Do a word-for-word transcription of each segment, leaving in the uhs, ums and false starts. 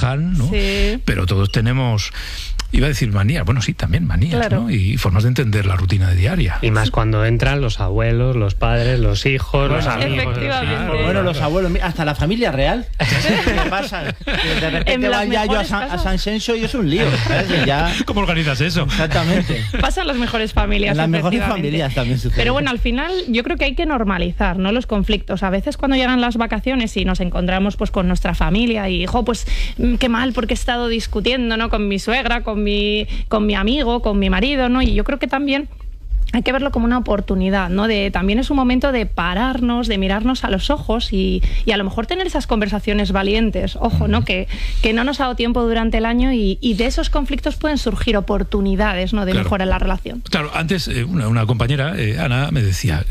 relajan, ¿no? Sí. Pero todos tenemos, iba a decir manías, bueno, sí, también manías, claro. ¿no? Y formas de entender la rutina de diaria. Y más cuando entran los abuelos, los padres, los hijos, los amigos. Efectivamente. Bueno, los abuelos, hasta la familia real. ¿Qué pasa? De repente va ya yo a San, a San Senso y es un lío, ¿sabes? Ya... ¿Cómo organizas eso? Exactamente. Pasan las mejores familias. En las mejores familias también sucede. Pero bueno, al final yo creo que hay que normalizar, ¿no?, los conflictos. A veces cuando llegan las vacaciones y nos encontramos pues con nuestra familia y, jo, pues qué mal porque he estado discutiendo, ¿no?, con mi suegra, con mi, con mi amigo, con mi marido, ¿no? Y yo creo que también hay que verlo como una oportunidad, ¿no? De, también es un momento de pararnos, de mirarnos a los ojos y, y a lo mejor tener esas conversaciones valientes. Ojo, ¿no? Que, que no nos ha dado tiempo durante el año y, y de esos conflictos pueden surgir oportunidades, ¿no?, de claro. mejorar la relación. Claro, antes eh, una, una compañera, eh, Ana, me decía...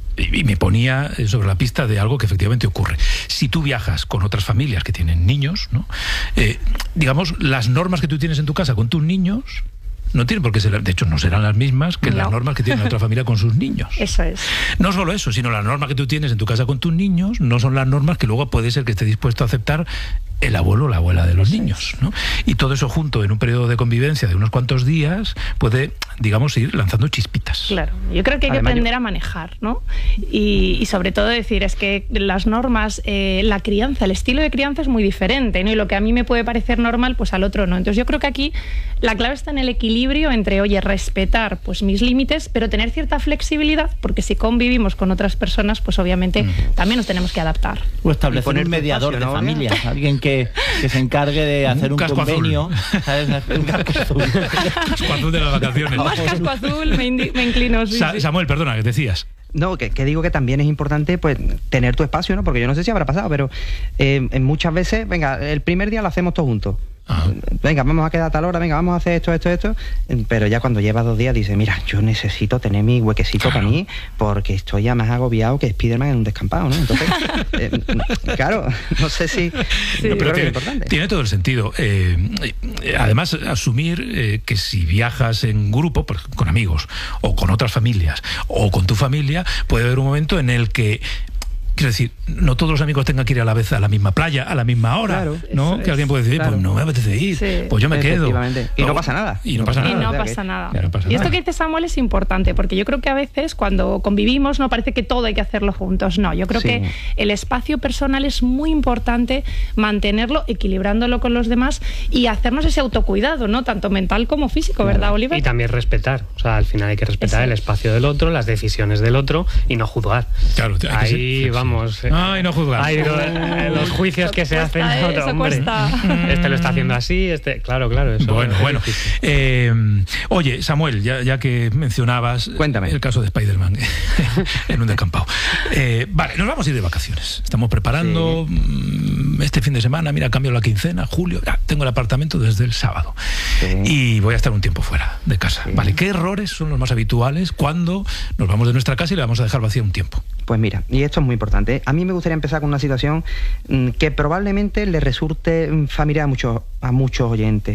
y me ponía sobre la pista de algo que efectivamente ocurre. Si tú viajas con otras familias que tienen niños, ¿no? Eh, digamos, las normas que tú tienes en tu casa con tus niños no tienen por qué ser, de hecho no serán las mismas que no. las normas que tiene la otra familia con sus niños. Eso es. No solo eso, sino las normas que tú tienes en tu casa con tus niños no son las normas que luego puede ser que esté dispuesto a aceptar el abuelo o la abuela de los niños, ¿no? Y todo eso junto en un periodo de convivencia de unos cuantos días puede, digamos, ir lanzando chispitas. Claro, yo creo que hay que Además, aprender yo... a manejar, ¿no? Y, y sobre todo decir, es que las normas, eh, la crianza, el estilo de crianza es muy diferente, ¿no? Y lo que a mí me puede parecer normal, pues al otro no. Entonces yo creo que aquí la clave está en el equilibrio entre, oye, respetar pues mis límites, pero tener cierta flexibilidad, porque si convivimos con otras personas, pues obviamente mm. también nos tenemos que adaptar. O establecer un mediador espacio, de ¿no? familia, alguien que Que, que se encargue de hacer un, un convenio, ¿sabes? Un casco azul. Casco azul de las vacaciones. Más casco azul, me, me inclino. Sí, Sa sí. Samuel, perdona, ¿qué decías? No, que, que digo que también es importante pues tener tu espacio, ¿no? Porque yo no sé si habrá pasado, pero eh, muchas veces, venga, el primer día lo hacemos todos juntos. Ajá. Venga, vamos a quedar a tal hora, venga, vamos a hacer esto, esto, esto. Pero ya cuando lleva dos días dice, mira, yo necesito tener mi huequecito claro. para mí, porque estoy ya más agobiado que Spiderman en un descampado, ¿no? Entonces, eh, claro, no sé si... Sí. No, pero tiene, tiene todo el sentido. Eh, además, asumir eh, que si viajas en grupo, pues, con amigos, o con otras familias, o con tu familia, puede haber un momento en el que... Quiero decir, no todos los amigos tengan que ir a la vez a la misma playa, a la misma hora, claro, ¿no? Que es, alguien puede decir, claro. pues no me apetece ir, sí. pues yo me quedo. Y no, no pasa nada. Y no pasa nada. Y no pasa nada. No pasa y esto nada. que dice Samuel es importante, porque yo creo que a veces cuando convivimos no parece que todo hay que hacerlo juntos. No, yo creo sí. que el espacio personal es muy importante mantenerlo, equilibrándolo con los demás y hacernos ese autocuidado, ¿no? Tanto mental como físico, claro. ¿verdad, Oliver? Y también respetar. O sea, al final hay que respetar Eso. el espacio del otro, las decisiones del otro y no juzgar. Claro, hay Ahí que vamos. Ay, no juzgar. Hay los, los juicios que se hacen. Cuesta, otro, eso hombre. cuesta. Este lo está haciendo así, este, claro, claro. Eso bueno, bueno. Eh, oye, Samuel, ya, ya que mencionabas Cuéntame. el caso de Spiderman en un descampado. Eh, vale, nos vamos a ir de vacaciones. Estamos preparando sí. este fin de semana. Mira, cambio la quincena, julio. Ya, tengo el apartamento desde el sábado. Sí. Y voy a estar un tiempo fuera de casa. Sí. Vale, ¿qué errores son los más habituales cuando nos vamos de nuestra casa y la vamos a dejar vacía un tiempo? Pues mira, y esto es muy importante. A mí me gustaría empezar con una situación mmm, que probablemente le resulte familiar a muchos, a muchos oyentes.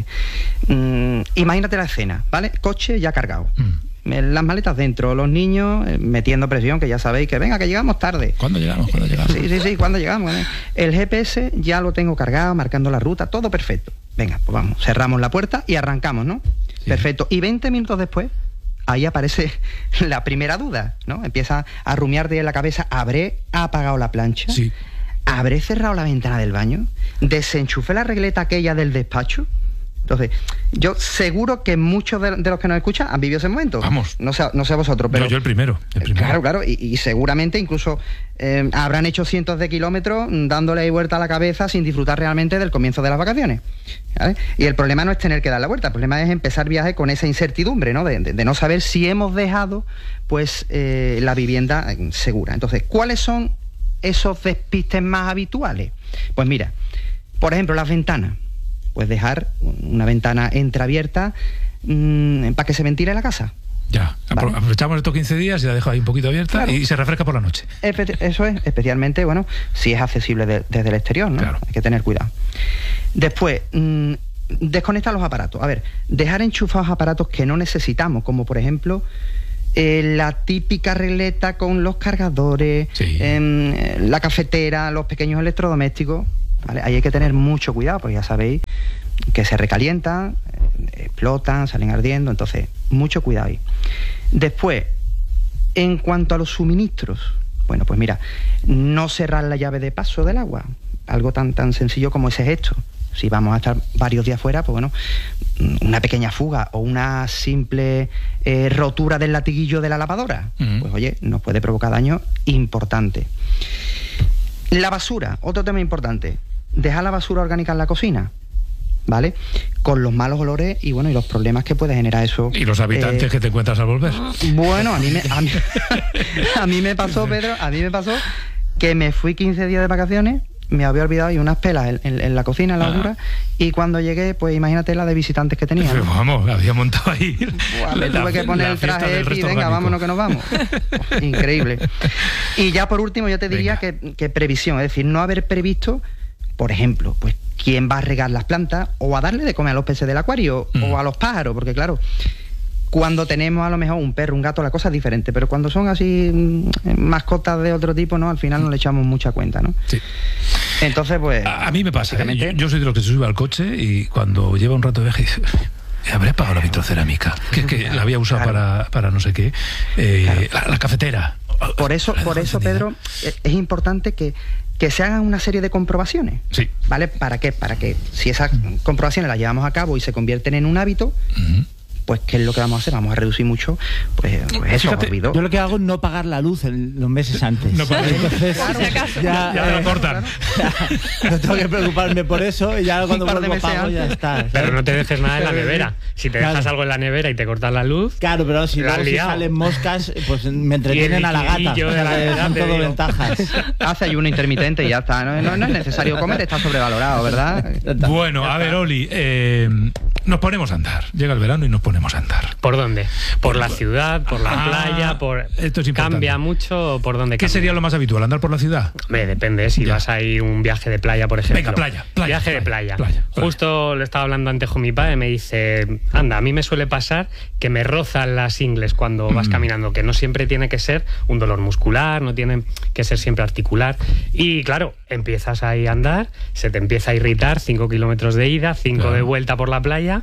Mm, imagínate la escena, ¿vale? Coche ya cargado. Mm. Las maletas dentro, los niños eh, metiendo presión, que ya sabéis que venga, que llegamos tarde. ¿Cuándo llegamos? ¿Cuándo llegamos? Sí, sí, sí, ¿cuándo llegamos? El G P S ya lo tengo cargado, marcando la ruta, todo perfecto. Venga, pues vamos, cerramos la puerta y arrancamos, ¿no? Sí. Perfecto. Y veinte minutos después, ahí aparece la primera duda, ¿no? Empieza a rumiarte en la cabeza, ¿habré apagado la plancha? Sí. ¿Habré cerrado la ventana del baño? ¿Desenchufé la regleta aquella del despacho? Entonces, yo seguro que muchos de, de los que nos escuchan han vivido ese momento. Vamos. No sé, no sé vosotros, pero... No, yo el primero. El primero. Claro, claro. Y, y seguramente incluso eh, habrán hecho cientos de kilómetros dándole vuelta a la cabeza sin disfrutar realmente del comienzo de las vacaciones. ¿Vale? Y el problema no es tener que dar la vuelta. El problema es empezar viaje con esa incertidumbre, ¿no? De, de, de no saber si hemos dejado, pues, eh, la vivienda segura. Entonces, ¿cuáles son esos despistes más habituales? Pues mira, por ejemplo, las ventanas. Pues dejar una ventana entreabierta mmm, para que se ventile la casa. Ya, ¿vale? Aprovechamos estos quince días y la dejo ahí un poquito abierta, claro. Y se refresca por la noche. Eso es, especialmente, bueno, si es accesible de, desde el exterior, ¿no? Claro. Hay que tener cuidado. Después, mmm, desconectar los aparatos. A ver, dejar enchufados aparatos que no necesitamos, como por ejemplo... Eh, la típica regleta con los cargadores, sí. eh, la cafetera, los pequeños electrodomésticos. ¿vale? Ahí hay que tener mucho cuidado, porque ya sabéis que se recalientan, explotan, salen ardiendo, entonces mucho cuidado ahí. Después, en cuanto a los suministros, bueno, pues mira, no cerrar la llave de paso del agua, algo tan, tan sencillo como ese gesto. Si vamos a estar varios días fuera, pues bueno, una pequeña fuga o una simple eh, rotura del latiguillo de la lavadora, uh-huh. pues oye, nos puede provocar daño importante. La basura, otro tema importante, dejar la basura orgánica en la cocina, ¿vale? Con los malos olores y bueno, y los problemas que puede generar eso. ¿Y los habitantes eh, que te encuentras al volver? Bueno, a mí me, a mí, a mí me pasó, Pedro, a mí me pasó que me fui quince días de vacaciones, me había olvidado y unas pelas en, en, en la cocina, en la basura, y cuando llegué, pues imagínate la de visitantes que tenía, ¿no? Pero vamos, había montado ahí. Buah, me la, tuve que poner el traje y venga, orgánico. Vámonos que nos vamos. Increíble. Y ya por último, yo te diría que, que previsión, es decir, no haber previsto, por ejemplo, pues quién va a regar las plantas o a darle de comer a los peces del acuario mm. o a los pájaros, porque claro, cuando tenemos a lo mejor un perro, un gato, la cosa es diferente, pero cuando son así mascotas de otro tipo, no, al final no le echamos mucha cuenta, ¿no? Sí. Entonces, pues... A, a mí me pasa, ¿eh? yo, yo soy de los que se sube al coche y cuando lleva un rato de viaje dice, habré pagado la vitrocerámica, que, que la había usado claro. para, para no sé qué, eh, claro. la, la cafetera. Por eso, por eso, Pedro, es importante que que se hagan una serie de comprobaciones. Sí. ¿Vale? ¿Para qué? Para que si esas comprobaciones las llevamos a cabo y se convierten en un hábito, uh-huh. pues ¿qué es lo que vamos a hacer? Vamos a reducir mucho, pues, pues eso, Fíjate, olvido. Yo lo que hago es no pagar la luz en los meses antes. No pagar Entonces, claro, si acaso. Ya, ya, ya eh, lo cortan. Ya, no tengo que preocuparme por eso y ya cuando vuelvo pago ya está. ¿sabes? Pero no te dejes nada en la nevera. Si te dejas claro. algo en la nevera y te cortas la luz... Claro, pero si luego si salen moscas, pues me entretienen a la gata. De la son todo ventajas. Hace ayuno intermitente y ya está. No, no, no es necesario comer, está sobrevalorado, ¿verdad? Bueno, a ver, Oli, eh, nos ponemos a andar. Llega el verano y nos ponemos a andar. ¿Por dónde? ¿Por, por la ciudad? ¿Por la ah, playa? Por... Esto es importante. ¿Cambia mucho? ¿Por dónde ¿Qué cambia? sería lo más habitual? ¿Andar por la ciudad? Me depende, si ya. vas a ir un viaje de playa, por ejemplo. Venga, playa. playa viaje playa, de playa. playa, playa. Justo lo estaba hablando antes con mi padre, me dice, anda, a mí me suele pasar que me rozan las ingles cuando vas mm. caminando, que no siempre tiene que ser un dolor muscular, no tiene que ser siempre articular. Y claro, empiezas ahí a andar, se te empieza a irritar, cinco kilómetros de ida, cinco claro. de vuelta por la playa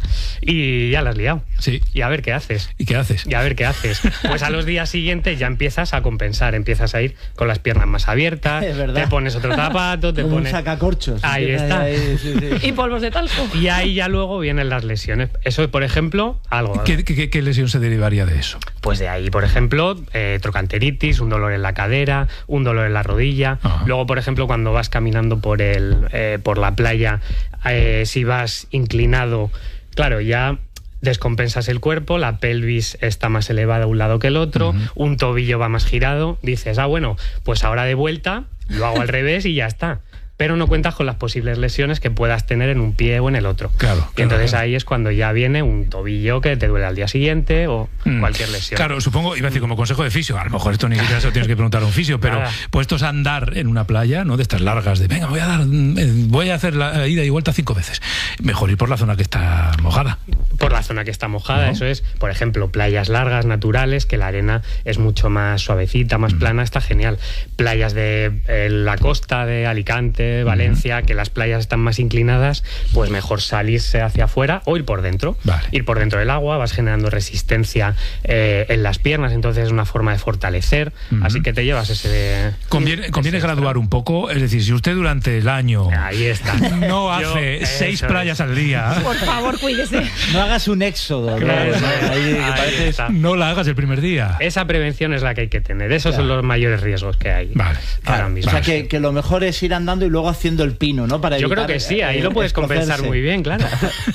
y ya la has liado. Sí. Y a ver qué haces. ¿Y qué haces? Y a ver qué haces. Pues a los días siguientes ya empiezas a compensar, empiezas a ir con las piernas más abiertas, te pones otro zapato, te Como pones... un sacacorchos. Ahí está. Ahí, ahí, sí, sí. Y polvos de talco. Y ahí ya luego vienen las lesiones. Eso, por ejemplo, algo... ¿Qué, qué, qué lesión se derivaría de eso? Pues de ahí, por ejemplo, eh, trocanteritis, un dolor en la cadera, un dolor en la rodilla. Ajá. Luego, por ejemplo, cuando vas caminando por, el, eh, por la playa, eh, si vas inclinado, claro, ya... descompensas el cuerpo, la pelvis está más elevada a un lado que el otro, uh-huh. un tobillo va más girado, dices, ah, bueno, pues ahora de vuelta lo hago al revés y ya está. Pero no cuentas con las posibles lesiones que puedas tener en un pie o en el otro. Claro. Y claro, entonces claro. ahí es cuando ya viene un tobillo que te duele al día siguiente o mm. cualquier lesión. Claro, supongo, iba a decir como consejo de fisio, a lo mejor esto ni siquiera se lo tienes que preguntar a un fisio, pero Nada. puestos a andar en una playa, ¿no? De estas largas, de venga, voy a dar, voy a hacer la ida y vuelta cinco veces. Mejor ir por la zona que está mojada. Por la zona que está mojada, ¿no? Eso es, por ejemplo, playas largas, naturales, que la arena es mucho más suavecita, más mm. plana, está genial. Playas de eh, la costa de Alicante, Valencia, mm. que las playas están más inclinadas, pues mejor salirse hacia afuera o ir por dentro. Vale. Ir por dentro del agua, vas generando resistencia eh, en las piernas, entonces es una forma de fortalecer, mm-hmm. así que te llevas ese... De, conviene conviene ese graduar un poco, es decir, si usted durante el año Ahí está. no hace Yo, seis playas es. al día... Por favor, cuídese. No hagas un éxodo. Claro, ¿no? Ahí, ahí parece, no la hagas el primer día. Esa prevención es la que hay que tener, esos claro. son los mayores riesgos que hay vale. ahora claro. mismo. O sea, que, que lo mejor es ir andando y luego haciendo el pino, ¿no? Para Yo creo que sí, ahí eh, lo puedes compensar muy bien, claro.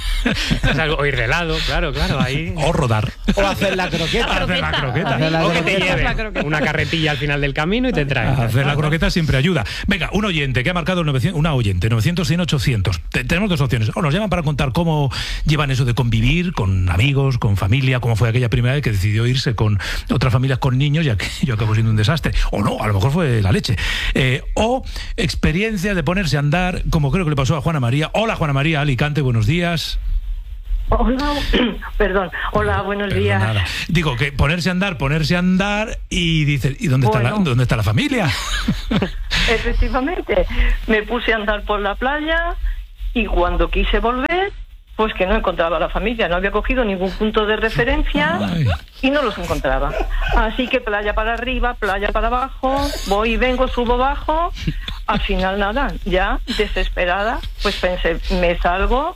O, sea, o ir de lado, claro, claro, ahí. O rodar. O hacer la croqueta. Hacer la croqueta. Hacer la o que croqueta. te lleve una carretilla al final del camino y te trae. Hacer la croqueta siempre ayuda. Venga, un oyente que ha marcado el novecientos, una oyente, novecientos, cien, ochocientos. Tenemos dos opciones. O nos llaman para contar cómo llevan eso de convivir con amigos, con familia, cómo fue aquella primera vez que decidió irse con otras familias con niños y aquello acabó siendo un desastre. O no, a lo mejor fue la leche. Eh, o experiencia de ponerse a andar, como creo que le pasó a Juana María. Hola, Juana María, Alicante, buenos días. Hola, perdón, hola, buenos días. Nada. Digo, que ponerse a andar, ponerse a andar y dices, ¿y dónde, bueno. está, la, dónde está la familia? efectivamente, me puse a andar por la playa y cuando quise volver, pues que no encontraba a la familia, no había cogido ningún punto de referencia y no los encontraba. Así que playa para arriba, playa para abajo, voy y vengo, subo, bajo, al final nada, ya desesperada, pues pensé, me salgo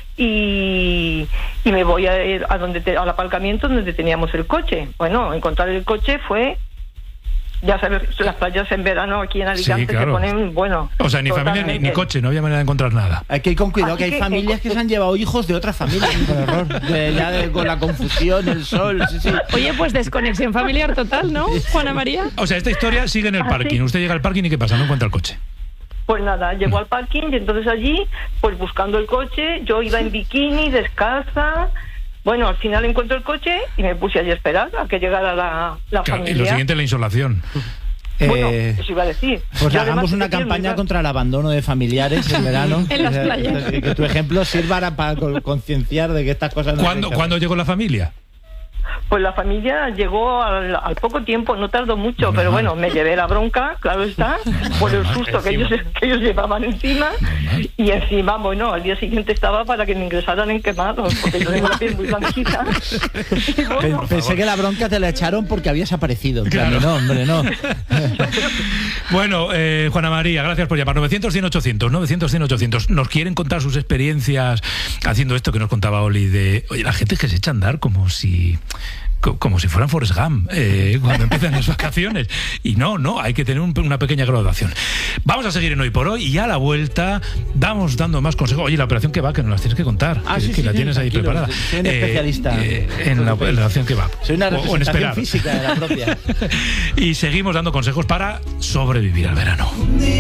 y, y me voy a ir a donde te, al aparcamiento donde teníamos el coche. Bueno, encontrar el coche fue... Ya sabes, las playas en verano aquí en Alicante, sí, claro, se ponen, bueno... O sea, ni familia ni, ni coche, no había manera de encontrar nada. Hay que ir con cuidado, que hay que, familias que, que se han llevado hijos de otras familias por error. De, ya de, con la confusión, el sol... Sí, sí. Oye, pues desconexión familiar total, ¿no, Juana María? O sea, esta historia sigue en el parking. ¿Ah, sí? Usted llega al parking y ¿qué pasa? No encuentra el coche. Pues nada, llego al parking y entonces allí, pues buscando el coche, yo iba en bikini, descalza... Bueno, al final encuentro el coche y me puse allí a esperar a que llegara la, la claro, familia. Y lo siguiente, la insolación. Bueno, eh, eso iba a decir. Pues hagamos una campaña contra el abandono de familiares en verano. En las playas. Que, que tu ejemplo sirva para concienciar de que estas cosas no... ¿Cuándo, ¿Cuándo llegó la familia? Pues la familia llegó al, al poco tiempo, no tardó mucho, no, pero no, bueno, me llevé la bronca, claro está, no, por el susto que ellos, que ellos llevaban encima, no, y encima, bueno, al día siguiente estaba para que me ingresaran en quemados, porque yo tengo la piel muy blanquita. Bueno, pensé que la bronca te la echaron porque habías aparecido. Claro. No, hombre, no. Bueno, eh, Juana María, gracias por llamar. novecientos, cien, ochocientos, novecientos, cien, ochocientos. Nos quieren contar sus experiencias haciendo esto que nos contaba Oli de, oye, la gente que se echa a andar como si... como si fueran Forrest Gump eh, cuando empiezan las vacaciones, y no, no, hay que tener un, una pequeña graduación. Vamos a seguir en Hoy por Hoy y a la vuelta vamos dando más consejos. Oye, la operación que va, que nos las tienes que contar, ah, que, sí, que sí, la sí, tienes ahí preparada. Soy un especialista eh, eh, en la, la operación que va. Soy una o, o en representación física de la propia. Y seguimos dando consejos para sobrevivir al verano.